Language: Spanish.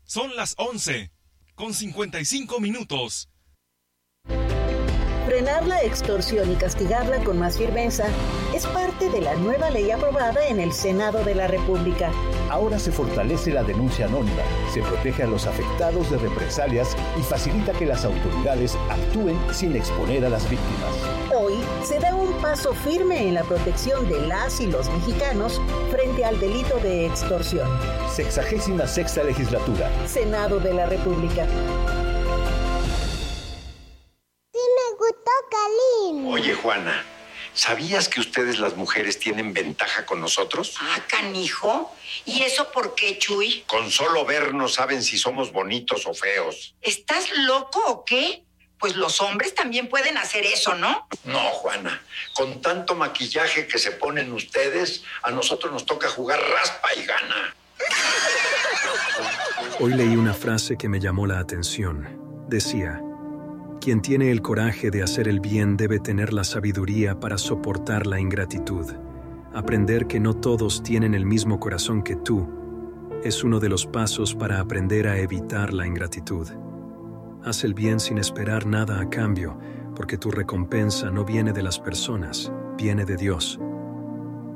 Son las 11:55. Frenar la extorsión y castigarla con más firmeza es parte de la nueva ley aprobada en el Senado de la República. Ahora se fortalece la denuncia anónima, se protege a los afectados de represalias y facilita que las autoridades actúen sin exponer a las víctimas. Hoy se da un paso firme en la protección de las y los mexicanos frente al delito de extorsión. 66ª Legislatura. Senado de la República. Oye, Juana, ¿sabías que ustedes las mujeres tienen ventaja con nosotros? Ah, canijo. ¿Y eso por qué, Chuy? Con solo vernos saben si somos bonitos o feos. ¿Estás loco o qué? Pues los hombres también pueden hacer eso, ¿no? No, Juana. Con tanto maquillaje que se ponen ustedes, a nosotros nos toca jugar raspa y gana. Hoy leí una frase que me llamó la atención. Decía: quien tiene el coraje de hacer el bien debe tener la sabiduría para soportar la ingratitud. Aprender que no todos tienen el mismo corazón que tú es uno de los pasos para aprender a evitar la ingratitud. Haz el bien sin esperar nada a cambio, porque tu recompensa no viene de las personas, viene de Dios.